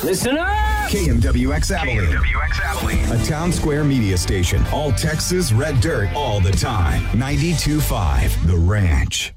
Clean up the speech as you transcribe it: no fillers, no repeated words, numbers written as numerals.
Listen up! KMWX Abilene. KMWX Abilene. A town square media station. All Texas red dirt all the time. 92.5 The Ranch.